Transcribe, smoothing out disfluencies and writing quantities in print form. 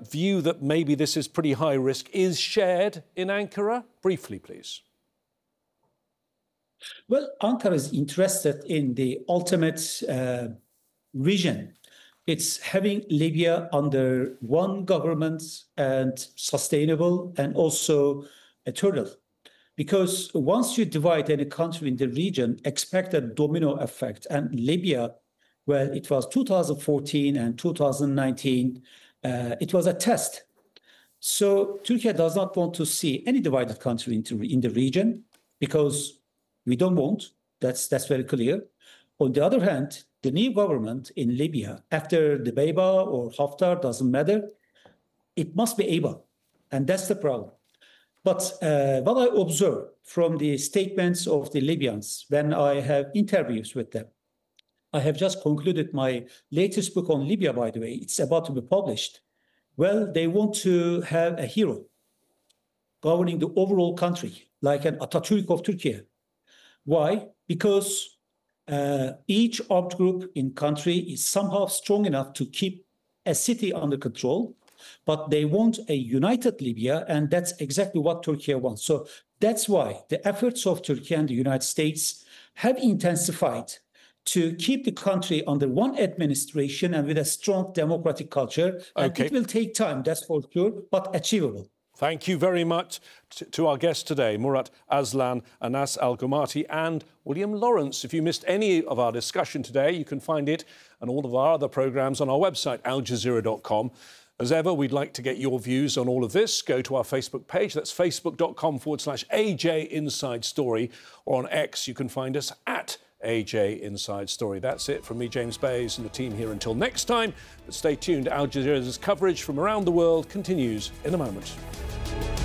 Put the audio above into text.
view that maybe this is pretty high risk is shared in Ankara? Briefly, please. Well, Ankara is interested in the ultimate vision. It's having Libya under one government and sustainable and also eternal. Because once you divide any country in the region, expect a domino effect. And Libya, well, it was 2014 and 2019, it was a test. So Turkey does not want to see any divided country in the region because we don't want. That's very clear. On the other hand, the new government in Libya, after the Dbeibeh or Haftar, doesn't matter, it must be able. And that's the problem. But what I observe from the statements of the Libyans when I have interviews with them, I have just concluded my latest book on Libya, by the way. It's about to be published. Well, they want to have a hero governing the overall country, like an Atatürk of Turkey. Why? Because each armed group in country is somehow strong enough to keep a city under control, but they want a united Libya, and that's exactly what Turkey wants. So that's why the efforts of Turkey and the United States have intensified to keep the country under one administration and with a strong democratic culture. And it will take time, that's for sure, but achievable. Thank you very much to our guests today, Murat Aslan, Anas Al Gumati and William Lawrence. If you missed any of our discussion today, you can find it and all of our other programmes on our website, aljazeera.com. As ever, we'd like to get your views on all of this. Go to our Facebook page. That's facebook.com/AJ Inside Story. Or on X, you can find us at AJ Inside Story. That's it from me, James Bays, and the team here until next time. But stay tuned. Al Jazeera's coverage from around the world continues in a moment.